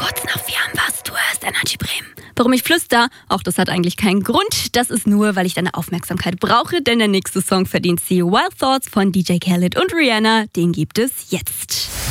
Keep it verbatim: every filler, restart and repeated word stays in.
kurz nach vier am was, du hörst Energy Bremen. Warum ich flüster? Auch das hat eigentlich keinen Grund. Das ist nur, weil ich deine Aufmerksamkeit brauche, denn der nächste Song verdient sie. Wild Thoughts von D J Khaled und Rihanna, den gibt es jetzt.